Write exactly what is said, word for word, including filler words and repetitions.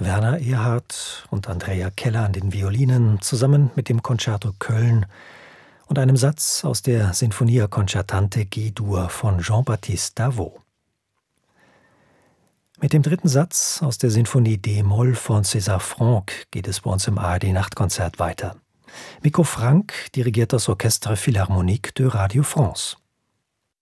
Werner Erhard und Andrea Keller an den Violinen zusammen mit dem Concerto Köln und einem Satz aus der Sinfonia Concertante G-Dur von Jean-Baptiste Davo. Mit dem dritten Satz aus der Sinfonie D-Moll von César Franck geht es bei uns im A R D-Nachtkonzert weiter. Mikko Franck dirigiert das Orchestre Philharmonique de Radio France.